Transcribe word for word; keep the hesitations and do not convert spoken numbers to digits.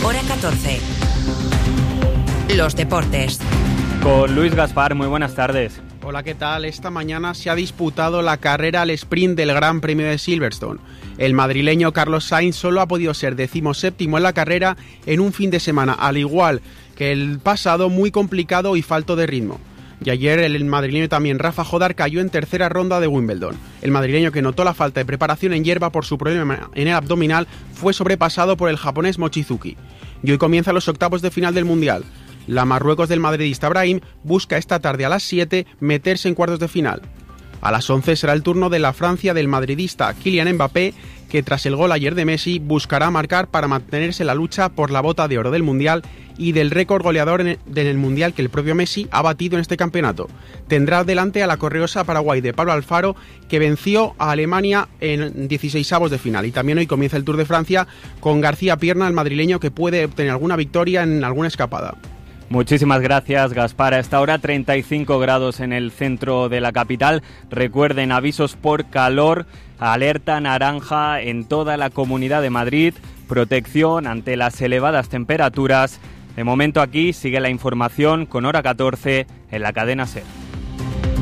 hora catorce. Los deportes. Con Luis Gaspar, muy buenas tardes. Hola, ¿qué tal? Esta mañana se ha disputado la carrera al sprint del Gran Premio de Silverstone. El madrileño Carlos Sainz solo ha podido ser decimoséptimo en la carrera en un fin de semana, al igual que el pasado, muy complicado y falto de ritmo. Y ayer el madrileño también Rafa Jodar cayó en tercera ronda de Wimbledon. El madrileño, que notó la falta de preparación en hierba por su problema en el abdominal, fue sobrepasado por el japonés Mochizuki. Y hoy comienzan los octavos de final del Mundial. La Marruecos del madridista Brahim busca esta tarde a las siete meterse en cuartos de final. A las once será el turno de la Francia del madridista Kylian Mbappé, que tras el gol ayer de Messi buscará marcar para mantenerse en la lucha por la bota de oro del Mundial y del récord goleador en el, en el Mundial que el propio Messi ha batido en este campeonato. Tendrá delante a la correosa Paraguay de Pablo Alfaro, que venció a Alemania en dieciseisavos de final. Y también hoy comienza el Tour de Francia con García Pierna, el madrileño, que puede obtener alguna victoria en alguna escapada. Muchísimas gracias, Gaspar. A esta hora treinta y cinco grados en el centro de la capital. Recuerden, avisos por calor, alerta naranja en toda la Comunidad de Madrid, protección ante las elevadas temperaturas. De momento aquí sigue la información con hora catorce en la cadena SER.